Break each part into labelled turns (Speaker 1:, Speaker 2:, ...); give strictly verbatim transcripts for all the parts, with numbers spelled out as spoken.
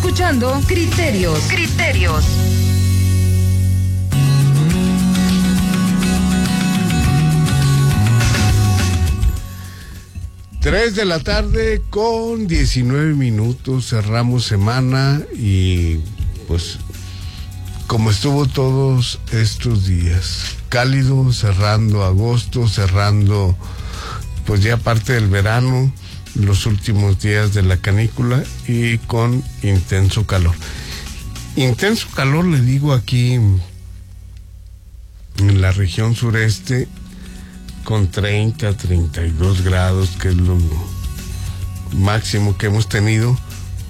Speaker 1: escuchando Criterios. Criterios.
Speaker 2: Tres de la tarde con diecinueve minutos, cerramos semana y pues como estuvo todos estos días, cálido, cerrando agosto, cerrando pues ya parte del verano, los últimos días de la canícula y con intenso calor. Intenso calor le digo aquí en la región sureste, con treinta, treinta y dos grados, que es lo máximo que hemos tenido,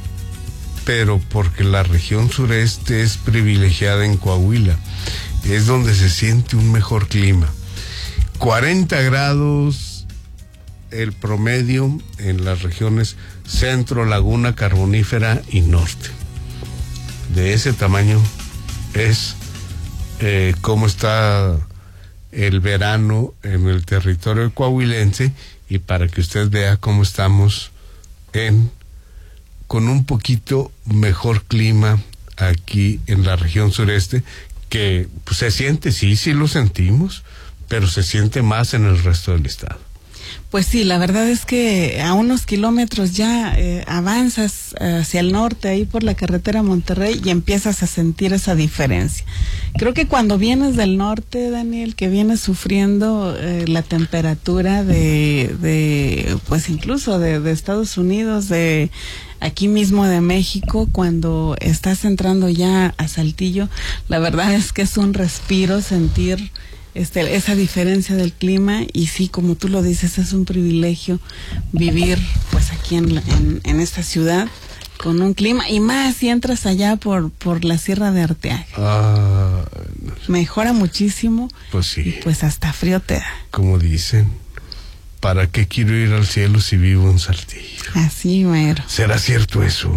Speaker 2: pero porque la región sureste es privilegiada en Coahuila, es donde se siente un mejor clima. cuarenta grados el promedio en las regiones centro, laguna, carbonífera y norte. De ese tamaño es eh, cómo está el verano en el territorio coahuilense, y para que usted vea cómo estamos en con un poquito mejor clima aquí en la región sureste, que pues, se siente, sí, sí lo sentimos, pero se siente más en el resto del estado.
Speaker 3: Pues sí, la verdad es que a unos kilómetros ya eh, avanzas hacia el norte, ahí por la carretera Monterrey, y empiezas a sentir esa diferencia. Creo que cuando vienes del norte, Daniel, que vienes sufriendo eh, la temperatura de, de pues incluso de, de Estados Unidos, de aquí mismo de México, cuando estás entrando ya a Saltillo, la verdad es que es un respiro sentir Este, esa diferencia del clima, y sí, como tú lo dices, es un privilegio vivir pues aquí en, en, en esta ciudad con un clima, y más si entras allá por, por la Sierra de Arteaga.
Speaker 2: Ah, no sé.
Speaker 3: Mejora muchísimo.
Speaker 2: Pues sí.
Speaker 3: Y pues hasta frío te da.
Speaker 2: Como dicen, ¿para qué quiero ir al cielo si vivo en Saltillo?
Speaker 3: Así, mero.
Speaker 2: ¿Será cierto eso?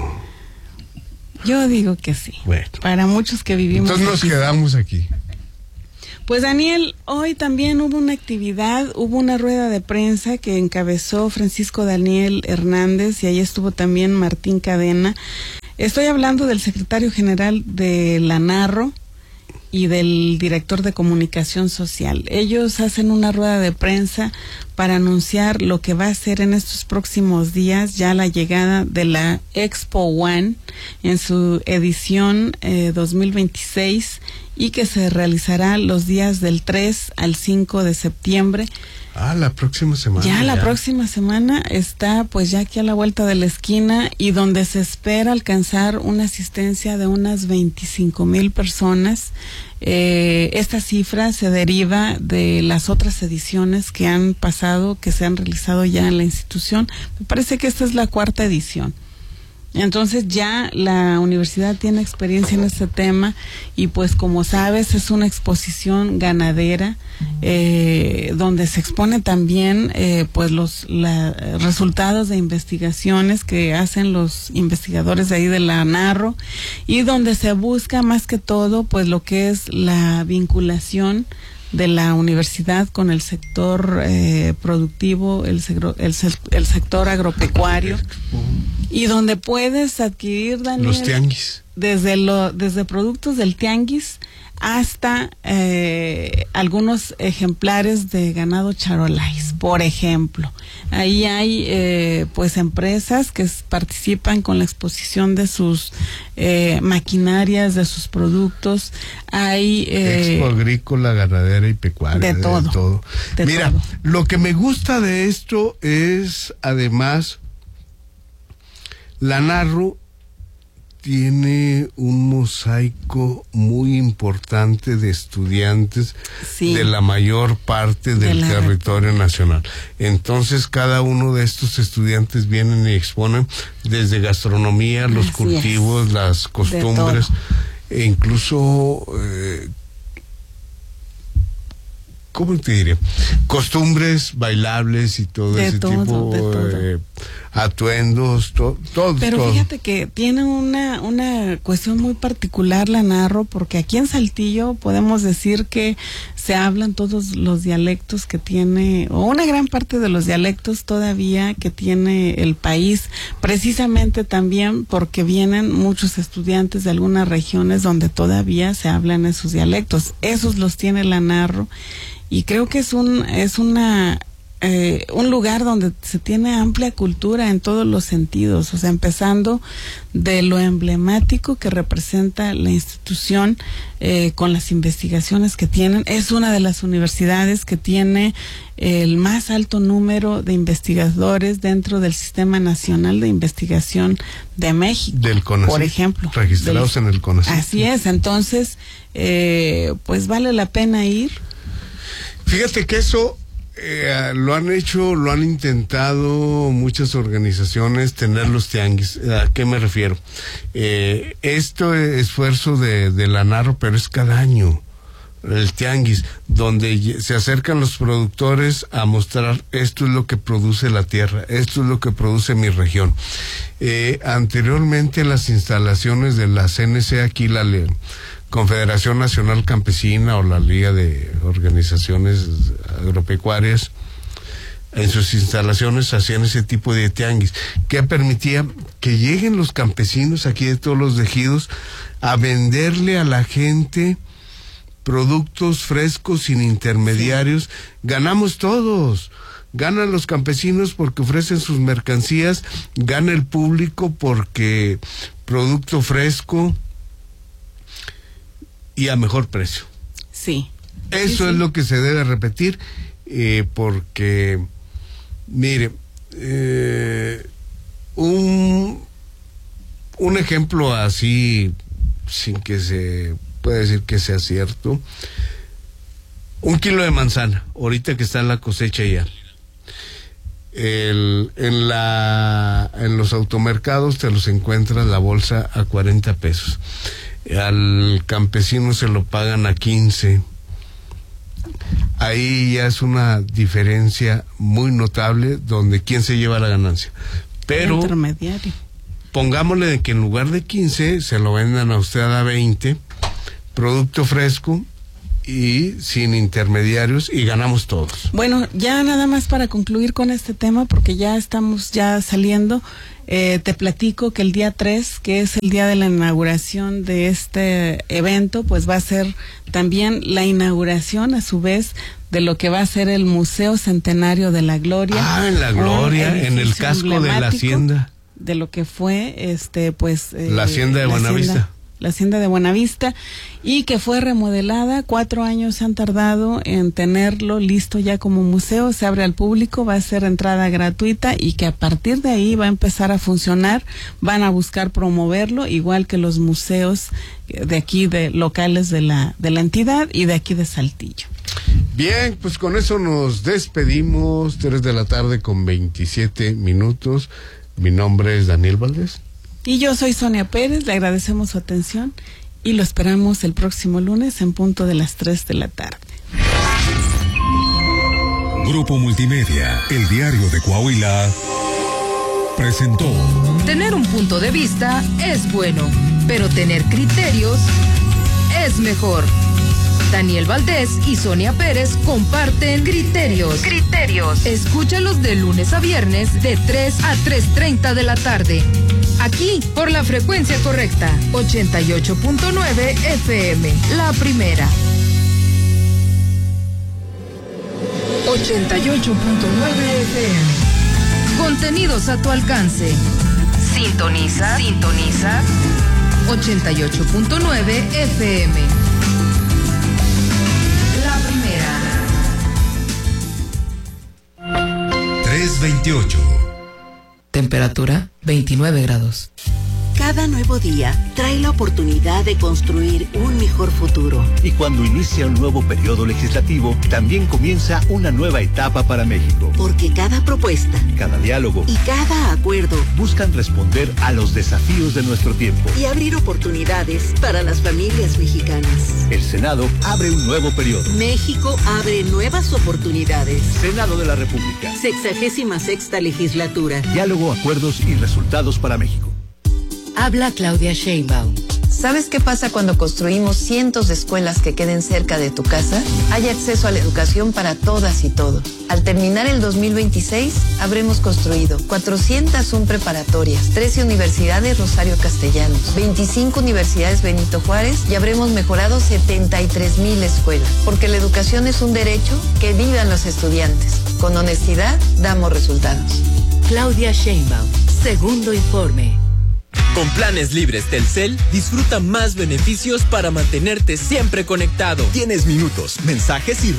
Speaker 3: Yo digo que sí.
Speaker 2: Bueno.
Speaker 3: Para muchos que vivimos
Speaker 2: Entonces nos
Speaker 3: aquí.
Speaker 2: quedamos aquí.
Speaker 3: Pues Daniel, hoy también hubo una actividad, hubo una rueda de prensa que encabezó Francisco Daniel Hernández, y ahí estuvo también Martín Cadena. Estoy hablando del secretario general de la Narro y del director de comunicación social. Ellos hacen una rueda de prensa para anunciar lo que va a ser en estos próximos días ya la llegada de la Expo One en su edición eh, dos mil veintiséis, y que se realizará los días del tres al cinco de septiembre.
Speaker 2: Ah, la próxima semana.
Speaker 3: Ya, ya la próxima semana está pues ya aquí a la vuelta de la esquina, y donde se espera alcanzar una asistencia de unas veinticinco mil personas. Eh, esta cifra se deriva de las otras ediciones que han pasado, que se han realizado ya en la institución. Me parece que esta es la cuarta edición. Entonces ya la universidad tiene experiencia en este tema, y pues como sabes es una exposición ganadera eh, donde se expone también eh, pues los la, resultados de investigaciones que hacen los investigadores de ahí de la Narro, y donde se busca más que todo pues lo que es la vinculación de la universidad con el sector eh, productivo, el, el, el sector agropecuario, y donde puedes adquirir, Daniel,
Speaker 2: los tianguis,
Speaker 3: desde lo desde productos del tianguis hasta eh, algunos ejemplares de ganado charolais, por ejemplo. Ahí hay eh, pues empresas que s- participan con la exposición de sus eh, maquinarias, de sus productos. Hay eh,
Speaker 2: Expo agrícola, ganadera y pecuaria.
Speaker 3: de todo,
Speaker 2: De todo.
Speaker 3: de
Speaker 2: Mira,
Speaker 3: todo.
Speaker 2: lo que me gusta de esto es, además, la Narro tiene un mosaico muy importante de estudiantes
Speaker 3: Sí.
Speaker 2: de la mayor parte
Speaker 3: De
Speaker 2: del
Speaker 3: la
Speaker 2: territorio nacional. Entonces cada uno de estos estudiantes vienen y exponen desde gastronomía, los
Speaker 3: Así
Speaker 2: cultivos,
Speaker 3: es.
Speaker 2: las costumbres,
Speaker 3: todo.
Speaker 2: e incluso eh, ¿cómo te diré? Costumbres bailables y todo
Speaker 3: De
Speaker 2: ese
Speaker 3: todo,
Speaker 2: tipo
Speaker 3: de todo.
Speaker 2: eh, atuendos, to, todo.
Speaker 3: Pero
Speaker 2: todo.
Speaker 3: fíjate que tiene una, una cuestión muy particular la Narro, porque aquí en Saltillo podemos decir que se hablan todos los dialectos que tiene, o una gran parte de los dialectos todavía que tiene el país, precisamente también porque vienen muchos estudiantes de algunas regiones donde todavía se hablan esos dialectos. Esos los tiene la Narro, y creo que es un, es una... Eh, un lugar donde se tiene amplia cultura en todos los sentidos, o sea, empezando de lo emblemático que representa la institución eh, con las investigaciones que tienen. Es una de las universidades que tiene el más alto número de investigadores dentro del Sistema Nacional de Investigación de México,
Speaker 2: del CONACYT,
Speaker 3: por ejemplo.
Speaker 2: Registrados
Speaker 3: del,
Speaker 2: en el CONACYT.
Speaker 3: Así es, entonces, eh, pues vale la pena ir.
Speaker 2: Fíjate que eso Eh, lo han hecho, lo han intentado muchas organizaciones, tener los tianguis. ¿A qué me refiero? Eh, esto es esfuerzo de, de la Narro, pero es cada año el tianguis, donde se acercan los productores a mostrar esto es lo que produce la tierra, esto es lo que produce mi región. Eh, anteriormente las instalaciones de la C N C aquí, la ley Confederación Nacional Campesina o la Liga de Organizaciones Agropecuarias, en sus instalaciones hacían ese tipo de tianguis, que permitía que lleguen los campesinos aquí de todos los ejidos a venderle a la gente productos frescos sin intermediarios. Sí. Ganamos todos. Ganan los campesinos porque ofrecen sus mercancías, gana el público porque producto fresco y a mejor precio.
Speaker 3: Sí.
Speaker 2: Eso
Speaker 3: sí,
Speaker 2: es
Speaker 3: sí.
Speaker 2: lo que se debe repetir, eh, porque, mire, eh, un, un ejemplo así, sin que se pueda decir que sea cierto, un kilo de manzana, ahorita que está en la cosecha ya, el, en la en los automercados te los encuentras la bolsa a cuarenta pesos. Al campesino se lo pagan a quince. Ahí ya es una diferencia muy notable, donde quién se lleva la ganancia. Pero
Speaker 3: el intermediario.
Speaker 2: Pongámosle de que en lugar de quince se lo vendan a usted a veinte, producto fresco y sin intermediarios, y ganamos todos.
Speaker 3: Bueno, ya nada más para concluir con este tema, porque ya estamos ya saliendo, eh, te platico que el día tres, que es el día de la inauguración de este evento, pues va a ser también la inauguración a su vez de lo que va a ser el Museo Centenario de la Gloria.
Speaker 2: Ah, en la Gloria, en el casco de la hacienda.
Speaker 3: De lo que fue, este, pues... Eh,
Speaker 2: la hacienda de Buenavista.
Speaker 3: Hacienda, la hacienda de Buenavista, y que fue remodelada. Cuatro años se han tardado en tenerlo listo ya como museo. Se abre al público, va a ser entrada gratuita, y que a partir de ahí va a empezar a funcionar. Van a buscar promoverlo, igual que los museos de aquí, de locales de la, de la entidad y de aquí de Saltillo.
Speaker 2: Bien, pues con eso nos despedimos. Tres de la tarde con veintisiete minutos. Mi nombre es Daniel Valdés.
Speaker 3: Y yo soy Sonia Pérez, le agradecemos su atención y lo esperamos el próximo lunes en punto de las tres de la tarde.
Speaker 4: Grupo Multimedia, el diario de Coahuila, presentó.
Speaker 1: Tener un punto de vista es bueno, pero tener criterios es mejor. Daniel Valdés y Sonia Pérez comparten criterios. Criterios. Escúchalos de lunes a viernes de tres a tres treinta de la tarde. Aquí, por la frecuencia correcta, ochenta y ocho punto nueve F M, la primera. ochenta y ocho punto nueve F M. Contenidos a tu alcance. Sintoniza. Sintoniza. ochenta y ocho punto nueve F M.
Speaker 4: tres veintiocho.
Speaker 5: Temperatura veintinueve grados. Cada nuevo día trae la oportunidad de construir un mejor futuro.
Speaker 6: Y cuando inicia un nuevo periodo legislativo, también comienza una nueva etapa para México.
Speaker 5: Porque cada propuesta,
Speaker 6: cada diálogo
Speaker 5: y cada acuerdo
Speaker 6: buscan responder a los desafíos de nuestro tiempo
Speaker 5: y abrir oportunidades para las familias mexicanas.
Speaker 6: El Senado abre un nuevo periodo.
Speaker 5: México abre nuevas oportunidades.
Speaker 6: Senado de la República.
Speaker 5: Sexagésima sexta legislatura.
Speaker 6: Diálogo, acuerdos y resultados para México.
Speaker 7: Habla Claudia Sheinbaum. ¿Sabes qué pasa cuando construimos cientos de escuelas que queden cerca de tu casa? Hay acceso a la educación para todas y todos. Al terminar el dos mil veintiséis, habremos construido cuatrocientas una preparatorias, trece universidades Rosario Castellanos, veinticinco universidades Benito Juárez y habremos mejorado setenta y tres mil escuelas. Porque la educación es un derecho, que vivan los estudiantes. Con honestidad, damos resultados.
Speaker 8: Claudia Sheinbaum, segundo informe.
Speaker 9: Con planes libres Telcel, disfruta más beneficios para mantenerte siempre conectado.
Speaker 10: Tienes minutos, mensajes y